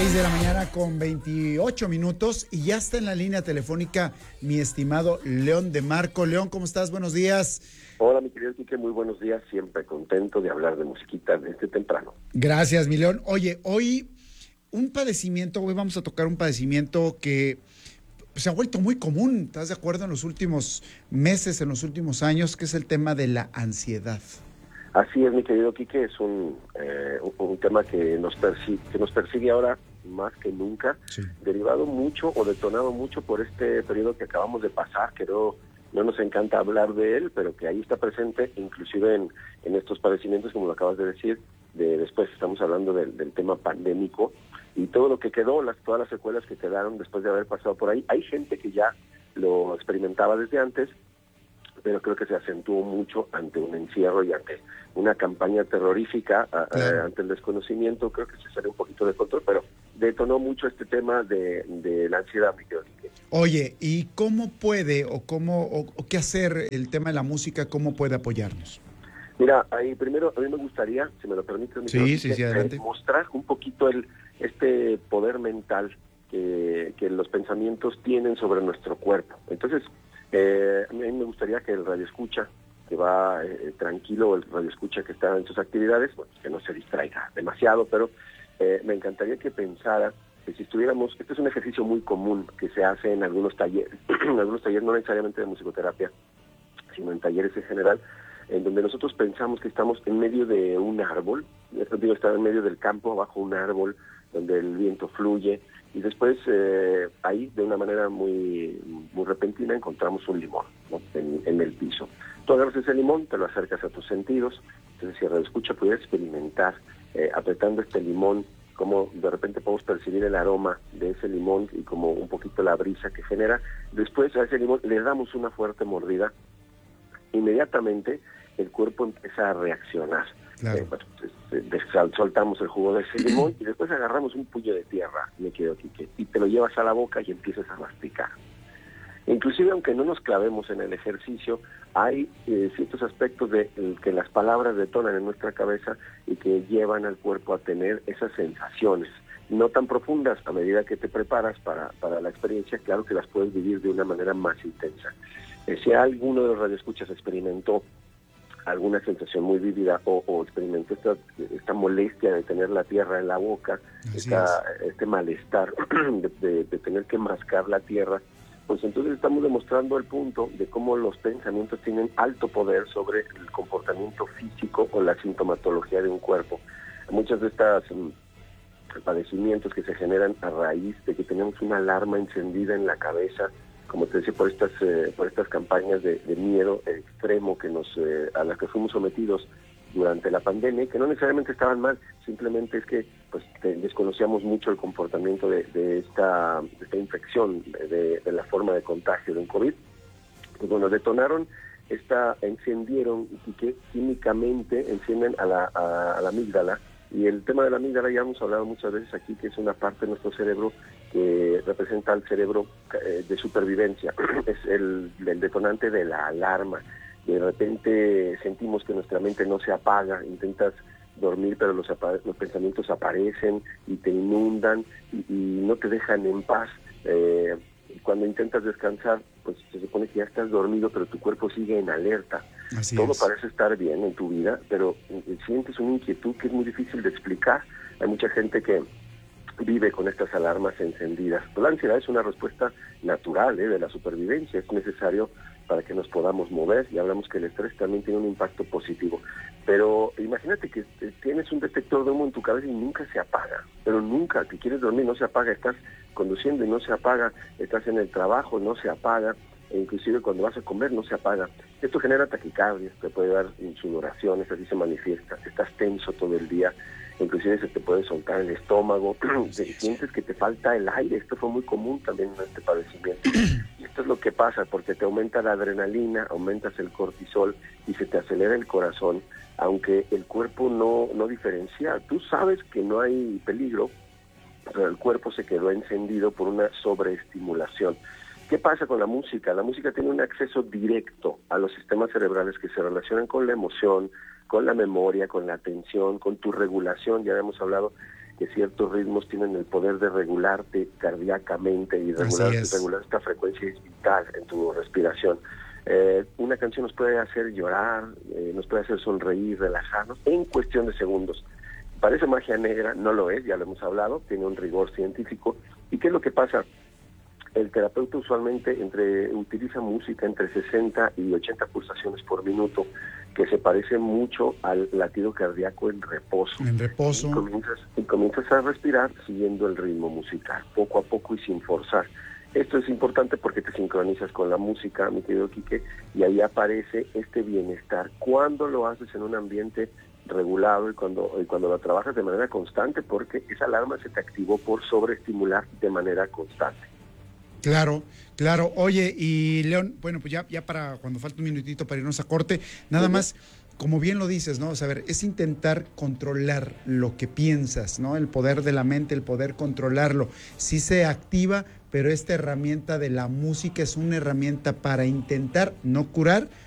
6 de la mañana con 28 minutos y ya está en la línea telefónica mi estimado León de Marco. León, ¿cómo estás? Buenos días. Hola, mi querido Quique, muy buenos días. Siempre contento de hablar de musiquita desde temprano. Gracias, mi León. Oye, hoy vamos a tocar un padecimiento que se ha vuelto muy común, ¿estás de acuerdo? En los últimos meses, en los últimos años, que es el tema de la ansiedad. Así es, mi querido Quique, es un tema que nos persigue ahora más que nunca, sí, derivado mucho o detonado mucho por este periodo que acabamos de pasar, que no nos encanta hablar de él, pero que ahí está presente, inclusive en estos padecimientos, como lo acabas de decir, después estamos hablando del tema pandémico y todo lo que quedó, todas las secuelas que quedaron después de haber pasado por ahí. Hay gente que ya lo experimentaba desde antes, pero creo que se acentuó mucho ante un encierro y ante una campaña terrorífica, claro, ante el desconocimiento. Creo que se salió un poquito de control, pero detonó mucho este tema de la ansiedad, mi querido Quique. Oye, ¿y cómo puede o qué hacer el tema de la música? ¿Cómo puede apoyarnos? Mira, ahí primero a mí me gustaría, si me lo permites, sí, adelante, mostrar un poquito este poder mental que los pensamientos tienen sobre nuestro cuerpo. Entonces, a mí me gustaría que el radioescucha que va tranquilo, el radioescucha que está en sus actividades, bueno, que no se distraiga demasiado, pero me encantaría que pensara que si estuviéramos, este es un ejercicio muy común que se hace en algunos talleres, en algunos talleres no necesariamente de musicoterapia, sino en talleres en general, en donde nosotros pensamos que estamos en medio de un árbol, estar en medio del campo, bajo un árbol, donde el viento fluye, y después ahí de una manera muy repentina encontramos un limón, ¿no?, en el piso. Tú agarras ese limón, te lo acercas a tus sentidos, entonces si el escucha pudiera experimentar apretando este limón, como de repente podemos percibir el aroma de ese limón y como un poquito la brisa que genera. Después a ese limón le damos una fuerte mordida, inmediatamente el cuerpo empieza a reaccionar. Claro. Soltamos el jugo de ese limón y después agarramos un puño de tierra, me quedo aquí, y te lo llevas a la boca y empiezas a masticar. Inclusive, aunque no nos clavemos en el ejercicio, hay ciertos aspectos que las palabras detonan en nuestra cabeza y que llevan al cuerpo a tener esas sensaciones, no tan profundas. A medida que te preparas para la experiencia, claro que las puedes vivir de una manera más intensa. Si alguno de los radioescuchas experimentó alguna sensación muy vívida o experimentó esta molestia de tener la tierra en la boca, este malestar de tener que mascar la tierra, pues entonces estamos demostrando el punto de cómo los pensamientos tienen alto poder sobre el comportamiento físico o la sintomatología de un cuerpo. Muchas de estas padecimientos que se generan a raíz de que tenemos una alarma encendida en la cabeza, como te decía, por estas campañas de miedo extremo a las que fuimos sometidos durante la pandemia, que no necesariamente estaban mal, simplemente es que pues desconocíamos mucho el comportamiento de esta infección, de la forma de contagio de un COVID. Pues bueno, detonaron encendieron y que químicamente encienden a la amígdala. Y el tema de la amígdala ya hemos hablado muchas veces aquí, que es una parte de nuestro cerebro que representa al cerebro de supervivencia. Es el detonante de la alarma. De repente sentimos que nuestra mente no se apaga, intentas dormir, pero los pensamientos aparecen y te inundan y no te dejan en paz. Cuando intentas descansar, pues se supone que ya estás dormido, pero tu cuerpo sigue en alerta. Todo parece estar bien en tu vida, pero sientes una inquietud que es muy difícil de explicar. Hay mucha gente que vive con estas alarmas encendidas. La ansiedad es una respuesta natural de la supervivencia, es necesario para que nos podamos mover, y hablamos que el estrés también tiene un impacto positivo. Pero imagínate que tienes un detector de humo en tu cabeza y nunca se apaga, pero nunca, que quieres dormir no se apaga, estás conduciendo y no se apaga, estás en el trabajo, no se apaga, e inclusive cuando vas a comer no se apaga. Esto genera taquicardia, te puede dar insudoraciones, así se manifiesta, estás tenso todo el día, inclusive se te puede soltar el estómago, sientes que te falta el aire. Esto fue muy común también en este padecimiento. Y esto es lo que pasa, porque te aumenta la adrenalina, aumentas el cortisol y se te acelera el corazón, aunque el cuerpo no diferencia. Tú sabes que no hay peligro, pero el cuerpo se quedó encendido por una sobreestimulación. ¿Qué pasa con la música? La música tiene un acceso directo a los sistemas cerebrales que se relacionan con la emoción, con la memoria, con la atención, con tu regulación, ya hemos hablado. que ciertos ritmos tienen el poder de regularte cardíacamente y regular esta frecuencia vital en tu respiración. Una canción nos puede hacer llorar, nos puede hacer sonreír, relajarnos en cuestión de segundos. Parece magia negra, no lo es, ya lo hemos hablado, tiene un rigor científico. ¿Y qué es lo que pasa? El terapeuta usualmente utiliza música entre 60 y 80 pulsaciones por minuto, que se parece mucho al latido cardíaco en reposo. En reposo. Y comienzas a respirar siguiendo el ritmo musical, poco a poco y sin forzar. Esto es importante porque te sincronizas con la música, mi querido Quique, y ahí aparece este bienestar. Cuando lo haces en un ambiente regulado y cuando lo trabajas de manera constante, porque esa alarma se te activó por sobreestimular de manera constante. Claro, claro. Oye, y León, bueno, pues ya para cuando falte un minutito para irnos a corte, nada más, como bien lo dices, ¿no? O sea, a ver, es intentar controlar lo que piensas, ¿no? El poder de la mente, el poder controlarlo. Sí se activa, pero esta herramienta de la música es una herramienta para intentar no curar,